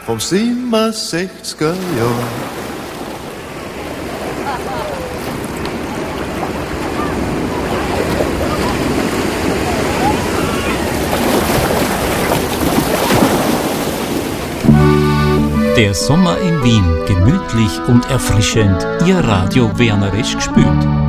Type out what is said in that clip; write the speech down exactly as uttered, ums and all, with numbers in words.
vom siebenundsechziger Jahr. Der Sommer in Wien, gemütlich und erfrischend, Ihr Radio Wernerisch gespült.